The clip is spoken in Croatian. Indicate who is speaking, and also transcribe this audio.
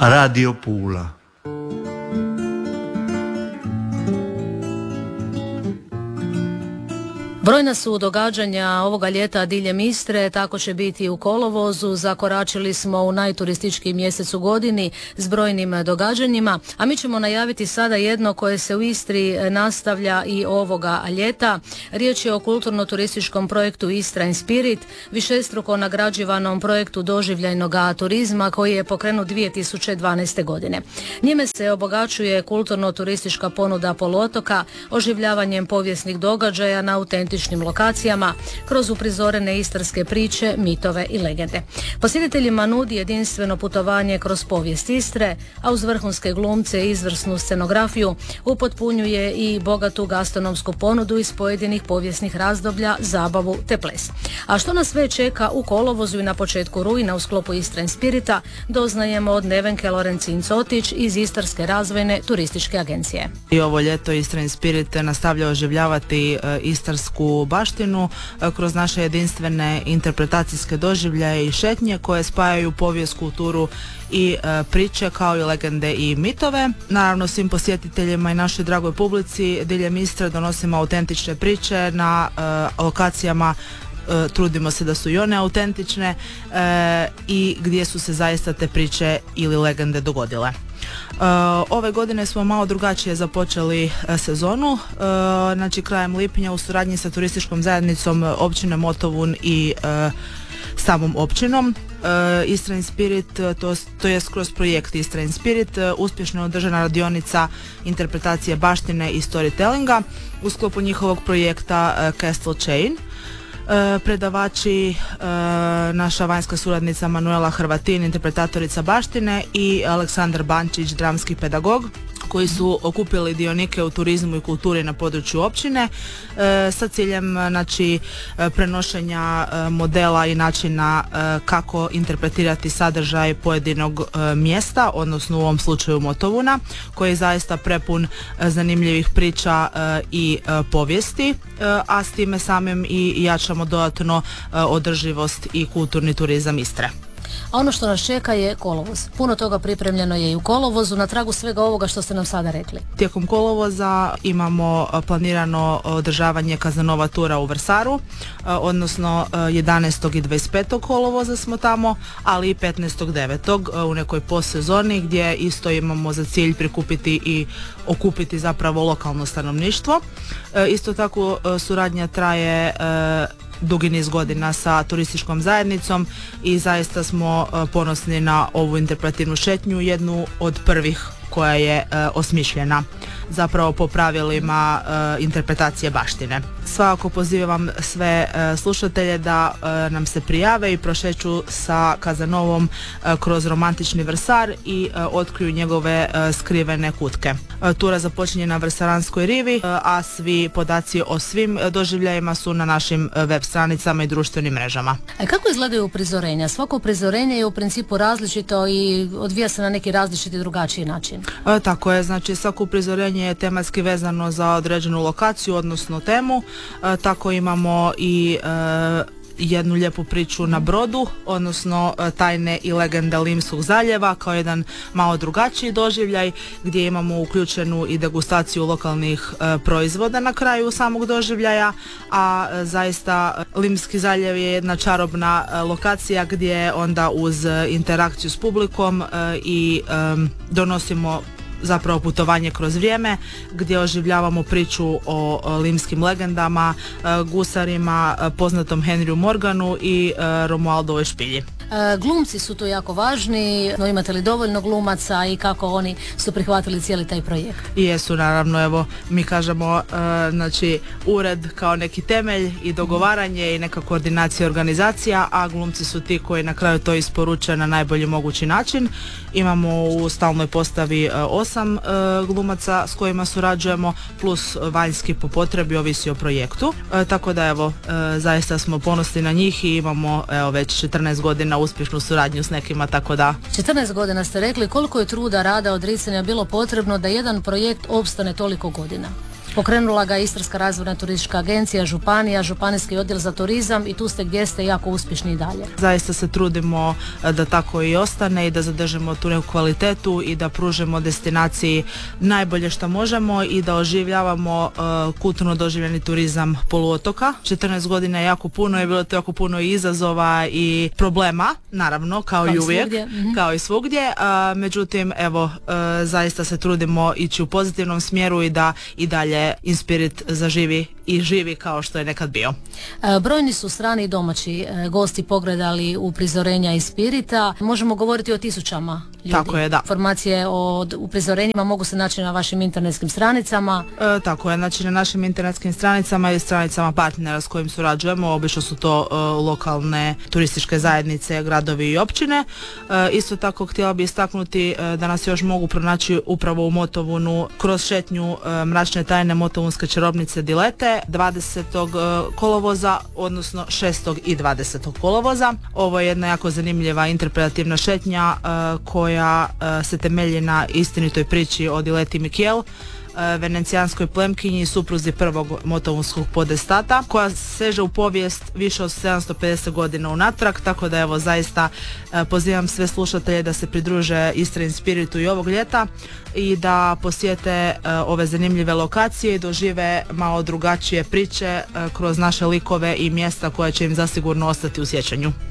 Speaker 1: Radio Pula.
Speaker 2: Brojna su događanja ovoga ljeta diljem Istre, tako će biti u kolovozu. Zakoračili smo u najturistički mjesec u godini s brojnim događanjima, a mi ćemo najaviti sada jedno koje se u Istri nastavlja i ovoga ljeta. Riječ je o kulturno-turističkom projektu Istra in Spirit, višestruko nagrađivanom projektu doživljajnog turizma koji je pokrenut 2012. godine. Njime se obogaćuje kulturno-turistička ponuda poluotoka, oživljavanjem povijesnih događaja na autentičnim lokacijama kroz uprizorene istarske priče, mitove i legende. Posjetiteljima nudi jedinstveno putovanje kroz povijest Istre, a uz vrhunske glumce i izvrsnu scenografiju upotpunjuje i bogatu gastronomsku ponudu iz pojedinih povijesnih razdoblja, zabavu te ples. A što nas sve čeka u kolovozu i na početku rujna u sklopu Istra in Spirita doznajemo od Nevenke Lorencin-Cotić iz Istarske razvojne turističke agencije.
Speaker 3: I ovo ljeto Istra in Spirit nastavlja oživljavati istarsku baštinu kroz naše jedinstvene interpretacijske doživljaje i šetnje koje spajaju povijest, kulturu i priče kao i legende i mitove. Naravno svim posjetiteljima i našoj dragoj publici diljem Istre donosimo autentične priče na lokacijama, trudimo se da su i one autentične i gdje su se zaista te priče ili legende dogodile. Ove godine smo malo drugačije započeli sezonu, znači krajem lipnja u suradnji sa turističkom zajednicom općine Motovun i samom općinom. Istra in Spirit, to je kroz projekt Istra in Spirit, uspješno održana radionica interpretacije baštine i storytellinga u sklopu njihovog projekta Castle Chain. Predavači naša vanjska suradnica Manuela Hrvatin, interpretatorica baštine, i Aleksandar Bančić, dramski pedagog, koji su okupili dionike u turizmu i kulturi na području općine sa ciljem prenošenja modela i načina kako interpretirati sadržaj pojedinog mjesta, odnosno u ovom slučaju Motovuna, koji je zaista prepun zanimljivih priča i povijesti, a s time samim i jačamo dodatno održivost i kulturni turizam Istre.
Speaker 2: A ono što nas čeka je kolovoz. Puno toga pripremljeno je i u kolovozu na tragu svega ovoga što ste nam sada rekli.
Speaker 3: Tijekom kolovoza imamo planirano održavanje Kazanova tura u Vrsaru, odnosno 11. i 25. kolovoza smo tamo, ali i 15.9. u nekoj postsezoni gdje isto imamo za cilj prikupiti i okupiti zapravo lokalno stanovništvo. Isto tako suradnja traje dugi niz godina sa turističkom zajednicom i zaista smo ponosni na ovu interpretivnu šetnju, jednu od prvih koja je osmišljena zapravo po pravilima interpretacije baštine. Svakako pozivam sve slušatelje da nam se prijave i prošeću sa Kazanovom kroz romantični Vrsar i otkriju njegove skrivene kutke. Tura započinje na Vrsaranskoj rivi, a svi podaci o svim doživljajima su na našim web stranicama i društvenim mrežama.
Speaker 2: Kako izgledaju uprizorenja? Svako uprizorenje je u principu različito i odvija se na neki različiti drugačiji način.
Speaker 3: Tako je, znači svako uprizorenje je tematski vezano za određenu lokaciju, odnosno temu. Tako imamo i jednu lijepu priču na brodu, odnosno tajne i legende Limskog zaljeva kao jedan malo drugačiji doživljaj gdje imamo uključenu i degustaciju lokalnih proizvoda na kraju samog doživljaja, a zaista Limski zaljev je jedna čarobna lokacija gdje onda uz interakciju s publikom i donosimo zapravo putovanje kroz vrijeme gdje oživljavamo priču o limskim legendama, gusarima, poznatom Henryu Morganu i Romualdovoj špilji.
Speaker 2: Glumci su tu jako važni, no imate li dovoljno glumaca i kako oni su prihvatili cijeli taj projekt?
Speaker 3: Jesu, naravno, evo mi kažemo znači ured kao neki temelj i dogovaranje i neka koordinacija organizacija, a glumci su ti koji na kraju to isporuče na najbolji mogući način. Imamo u stalnoj postavi 8 glumaca s kojima surađujemo, plus vanjski po potrebi, ovisi o projektu. Tako da evo, zaista smo ponosni na njih i imamo već 14 godina uspješnu suradnju s nekima, tako da...
Speaker 2: 14 godina ste rekli, koliko je truda, rada, odricanja bilo potrebno da jedan projekt opstane toliko godina? Pokrenula ga Istarska razvojna turistička agencija, županija, županijski odjel za turizam i tu ste gdje ste jako uspješni i dalje.
Speaker 3: Zaista se trudimo da tako i ostane i da zadržimo tu neku kvalitetu i da pružimo destinaciji najbolje što možemo i da oživljavamo kulturno doživljeni turizam poluotoka. 14 godina je jako puno, je bilo to jako puno i izazova i problema, naravno, kao i uvijek, kao i svugdje. Međutim, evo, zaista se trudimo ići u pozitivnom smjeru i da i dalje Inspirit zaživi i živi kao što je nekad bio.
Speaker 2: Brojni su strani i domaći gosti pogledali uprizorenja Inspirita. Možemo govoriti o tisućama ljudi.
Speaker 3: Tako je, da.
Speaker 2: Informacije o uprizorenjima mogu se naći na vašim internetskim stranicama.
Speaker 3: Tako je, znači na našim internetskim stranicama i stranicama partnera s kojim surađujemo, obično su to lokalne turističke zajednice, gradovi i općine. Isto tako htjela bih istaknuti da nas još mogu pronaći upravo u Motovunu kroz šetnju Mračne tajne Motovunske čarobnice Dilete 20. kolovoza, odnosno 6. i 20. kolovoza. Ovo je jedna jako zanimljiva interpretativna šetnja koja se temelji na istinitoj priči o Dileti Mikiel, venecijanskoj plemkinji i supruzi prvog motovunskog podestata, koja seže u povijest više od 750 godina unatrag, tako da evo zaista pozivam sve slušatelje da se pridruže Istra Inspiritu i ovog ljeta i da posjete ove zanimljive lokacije i dožive malo drugačije priče kroz naše likove i mjesta koja će im zasigurno ostati u sjećanju.